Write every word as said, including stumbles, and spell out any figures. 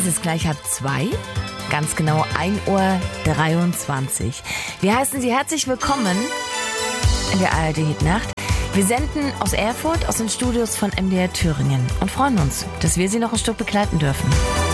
ist gleich halb zwei. Ganz genau ein Uhr dreiundzwanzig. Wir heißen Sie herzlich willkommen in der A R D-Hitnacht. Wir senden aus Erfurt, aus den Studios von M D R Thüringen und freuen uns, dass wir Sie noch ein Stück begleiten dürfen.